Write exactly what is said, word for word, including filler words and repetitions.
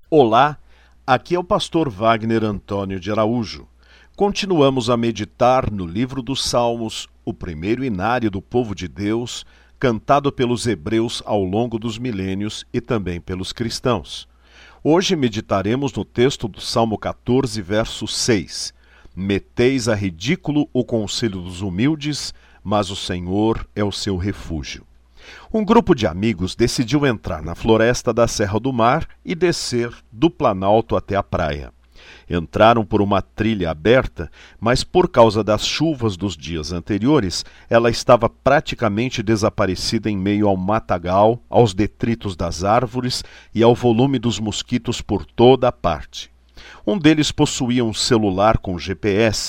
Olá, aqui é o pastor Wagner Antônio de Araújo. Continuamos a meditar no livro dos Salmos, o primeiro inário do povo de Deus, cantado pelos hebreus ao longo dos milênios e também pelos cristãos. Hoje meditaremos no texto do Salmo quatorze, verso seis. Meteis a ridículo o conselho dos humildes, mas o Senhor é o seu refúgio. Um grupo de amigos decidiu entrar na floresta da Serra do Mar e descer do Planalto até a praia. Entraram por uma trilha aberta, mas por causa das chuvas dos dias anteriores, ela estava praticamente desaparecida em meio ao matagal, aos detritos das árvores e ao volume dos mosquitos por toda a parte. Um deles possuía um celular com G P S